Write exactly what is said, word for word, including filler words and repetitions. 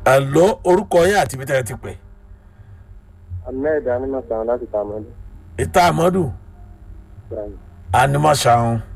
àlọ́ orúkọ yín àti ibi tẹ́ ẹ ti pè. ahmed animasan láti tàmọ́dù. ìta àmọ́dù animasan.